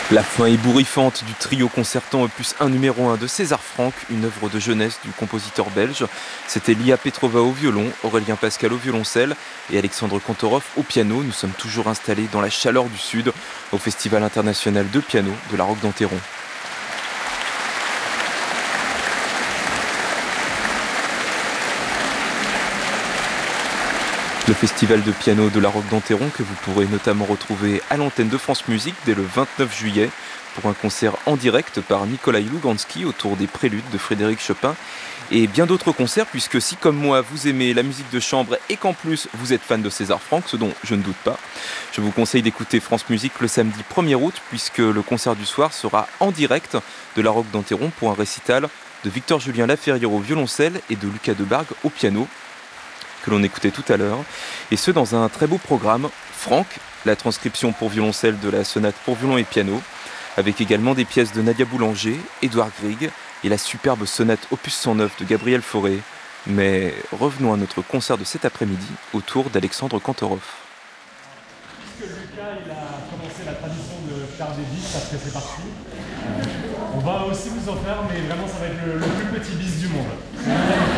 La fin ébouriffante du trio concertant opus 1 numéro 1 de César Franck, une œuvre de jeunesse du compositeur belge. C'était Lia Petrova au violon, Aurélien Pascal au violoncelle et Alexandre Kantorov au piano. Nous sommes toujours installés dans la chaleur du Sud, au Festival international de piano de la Roque d'Enterron. Le festival de piano de la Roque d'Enterron que vous pourrez notamment retrouver à l'antenne de France Musique dès le 29 juillet pour un concert en direct par Nikolai Lugansky autour des préludes de Frédéric Chopin et bien d'autres concerts puisque si comme moi vous aimez la musique de chambre et qu'en plus vous êtes fan de César Franck, ce dont je ne doute pas, je vous conseille d'écouter France Musique le samedi 1er août puisque le concert du soir sera en direct de la Roque d'Enterron pour un récital de Victor-Julien Laferrière au violoncelle et de Lucas Debargue au piano, que l'on écoutait tout à l'heure, et ce dans un très beau programme, Franck, la transcription pour violoncelle de la sonate pour violon et piano, avec également des pièces de Nadia Boulanger, Édouard Grieg et la superbe sonate opus 109 de Gabriel Fauré. Mais revenons à notre concert de cet après-midi autour d'Alexandre Kantorov. Puisque Lucas il a commencé la tradition de faire des bis après c'est parti, on va aussi vous en faire, mais vraiment ça va être le plus petit bis du monde.